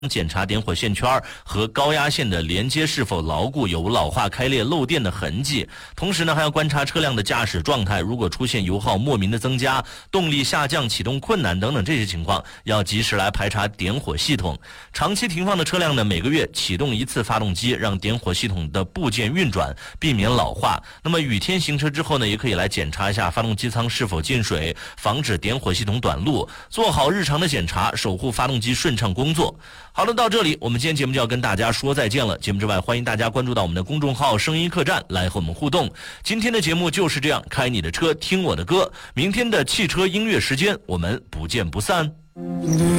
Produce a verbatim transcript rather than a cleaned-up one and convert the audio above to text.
检查点火线圈和高压线的连接是否牢固，有老化开裂漏电的痕迹。同时呢，还要观察车辆的驾驶状态，如果出现油耗莫名的增加、动力下降、启动困难等等这些情况，要及时来排查点火系统。长期停放的车辆呢，每个月启动一次发动机，让点火系统的部件运转，避免老化。那么雨天行车之后呢，也可以来检查一下发动机舱是否进水，防止点火系统短路，做好日常的检查，守护发动机顺畅工作。好了，到这里我们今天节目就要跟大家说再见了。节目之外，欢迎大家关注到我们的公众号声音客栈来和我们互动。今天的节目就是这样，开你的车听我的歌，明天的汽车音乐时间我们不见不散。